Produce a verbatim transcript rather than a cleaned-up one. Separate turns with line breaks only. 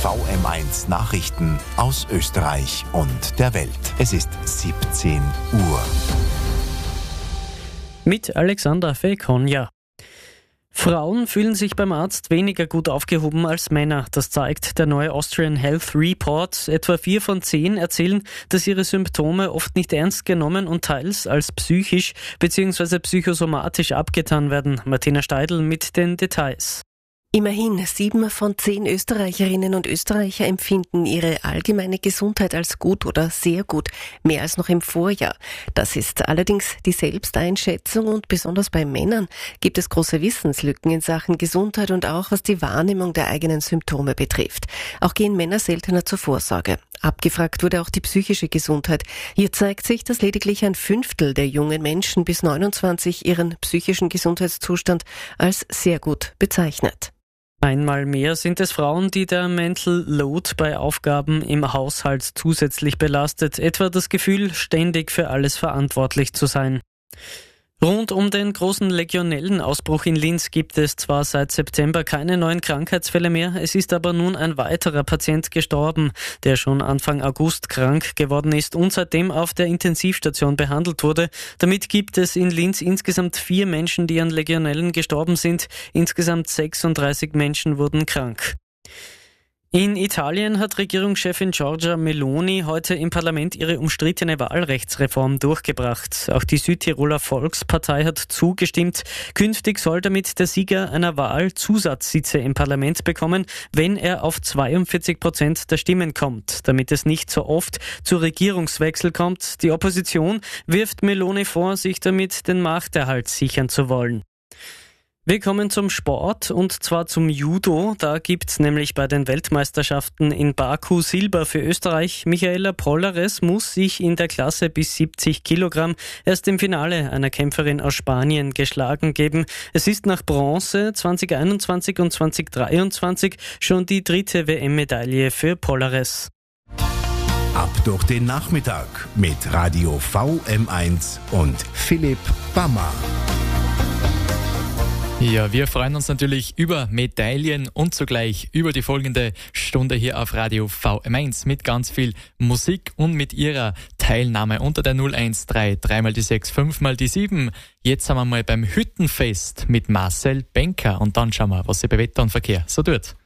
V M eins Nachrichten aus Österreich und der Welt. Es ist siebzehn Uhr.
Mit Alexander Fekonja. Frauen fühlen sich beim Arzt weniger gut aufgehoben als Männer. Das zeigt der neue Austrian Health Report. Etwa vier von zehn erzählen, dass ihre Symptome oft nicht ernst genommen und teils als psychisch bzw. psychosomatisch abgetan werden. Martina Steidl mit den Details.
Immerhin sieben von zehn Österreicherinnen und Österreicher empfinden ihre allgemeine Gesundheit als gut oder sehr gut, mehr als noch im Vorjahr. Das ist allerdings die Selbsteinschätzung und besonders bei Männern gibt es große Wissenslücken in Sachen Gesundheit und auch was die Wahrnehmung der eigenen Symptome betrifft. Auch gehen Männer seltener zur Vorsorge. Abgefragt wurde auch die psychische Gesundheit. Hier zeigt sich, dass lediglich ein Fünftel der jungen Menschen bis neunundzwanzig ihren psychischen Gesundheitszustand als sehr gut bezeichnet.
Einmal mehr sind es Frauen, die der Mental Load bei Aufgaben im Haushalt zusätzlich belastet, etwa das Gefühl, ständig für alles verantwortlich zu sein. Rund um den großen Legionellenausbruch in Linz gibt es zwar seit September keine neuen Krankheitsfälle mehr, es ist aber nun ein weiterer Patient gestorben, der schon Anfang August krank geworden ist und seitdem auf der Intensivstation behandelt wurde. Damit gibt es in Linz insgesamt vier Menschen, die an Legionellen gestorben sind. Insgesamt sechsunddreißig Menschen wurden krank. In Italien hat Regierungschefin Giorgia Meloni heute im Parlament ihre umstrittene Wahlrechtsreform durchgebracht. Auch die Südtiroler Volkspartei hat zugestimmt. Künftig soll damit der Sieger einer Wahl Zusatzsitze im Parlament bekommen, wenn er auf zweiundvierzig Prozent der Stimmen kommt, damit es nicht so oft zu Regierungswechsel kommt. Die Opposition wirft Meloni vor, sich damit den Machterhalt sichern zu wollen. Wir kommen zum Sport und zwar zum Judo. Da gibt's nämlich bei den Weltmeisterschaften in Baku Silber für Österreich. Michaela Pollares muss sich in der Klasse bis siebzig Kilogramm erst im Finale einer Kämpferin aus Spanien geschlagen geben. Es ist nach Bronze zwanzig einundzwanzig und zwanzig dreiundzwanzig schon die dritte W M-Medaille für Pollares.
Ab durch den Nachmittag mit Radio V M eins und Philipp Bammer.
Ja, wir freuen uns natürlich über Medaillen und zugleich über die folgende Stunde hier auf Radio V M eins mit ganz viel Musik und mit Ihrer Teilnahme unter der null eins drei, drei mal die sechs, fünf mal die sieben. Jetzt sind wir mal beim Hüttenfest mit Marcel Benker und dann schauen wir, was sich bei Wetter und Verkehr so tut.